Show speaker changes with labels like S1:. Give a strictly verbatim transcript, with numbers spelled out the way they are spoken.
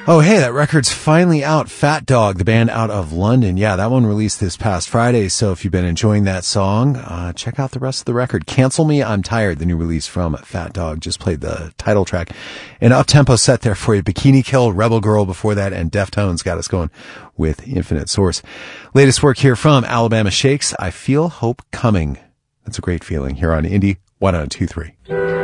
S1: Oh, hey, that record's finally out. Fat Dog, the band out of London. Yeah, that one released this past Friday. So if you've been enjoying that song, uh, check out the rest of the record. Cancel Me, I'm Tired, the new release from Fat Dog. Just played the title track. An up-tempo set there for you. Bikini Kill, Rebel Girl before that, and Deftones got us going with Infinite Source. Latest work here from Alabama Shakes. I Feel Hope Coming. That's a great feeling here on Indie one oh two three.